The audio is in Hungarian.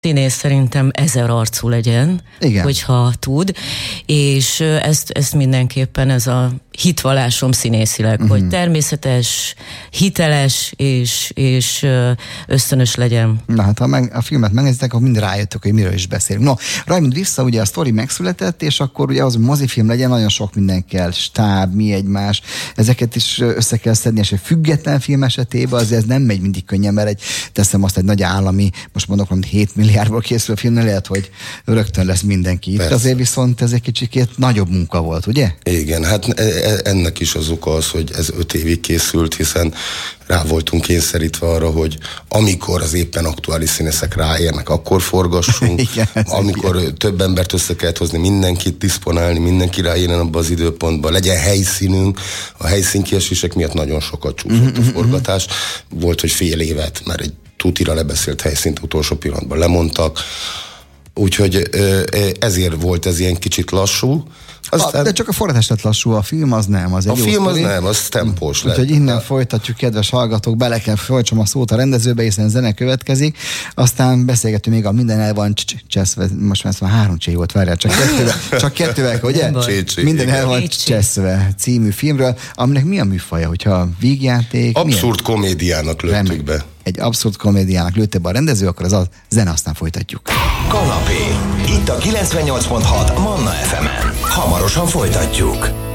színész szerintem 1000 arcú legyen, igen, hogyha tud, és ezt mindenképpen ez a hitvallásom színészileg, hogy természetes, hiteles és ösztönös legyen. Na hát, ha a filmet megnézitek, akkor mind rájöttök, hogy miről is beszélünk. No, Raimund, vissza, ugye a sztori megszületett, és akkor ugye az, hogy mozifilm legyen, nagyon sok minden kell, stáb, mi egymás, ezeket is össze kell szedni, és egy független film esetében azért ez nem megy mindig könnyen, mert teszem azt, egy nagy állami, most mondok, hogy 7 milliárdból készül a filmnél, lehet, hogy rögtön lesz mindenki. Itt azért viszont ez egy kicsikét nagyobb munka volt, ugye? Igen, hát ennek is az oka az, hogy ez 5 évig készült, hiszen rá voltunk kényszerítve arra, hogy amikor az éppen aktuális színészek ráérnek, akkor forgassunk. Igen, amikor több embert össze kellett hozni, mindenkit diszponálni, mindenki ráérjen abba az időpontba, legyen helyszínünk. A helyszínkiesések miatt nagyon sokat csúszott a forgatás. Volt, hogy fél évet, mert egy tutira lebeszélt helyszínt utolsó pillanatban lemondtak. Úgyhogy ezért volt ez ilyen kicsit lassú. Aztán... De csak a forgatás lett lassú, a film az nem. Az egy a film az nem, az tempós lett. Úgyhogy innen folytatjuk, kedves hallgatók, bele kell folytsom a szót a rendezőbe, hiszen zene következik, aztán beszélgetünk még a Minden el van cseszve, most már 3 csély volt, várjál, csak kettővel, ugye? Minden el van cseszve című filmről, aminek mi a műfaja, hogyha vígjáték? Abszurd komédiának lőttük be. Egy abszurd komédiának lőtte be a rendező, akkor az a zene, aztán folytatjuk. Kanapé. Itt a 98.6 Manna FM-en. Hamarosan folytatjuk.